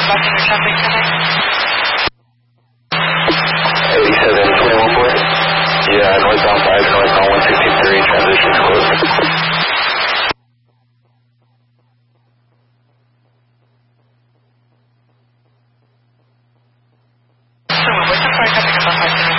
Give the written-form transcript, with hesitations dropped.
watching your traffic connect? 8721 Yeah, northbound 5, northbound 163, transition's closed. So, what's the flight coming up on 5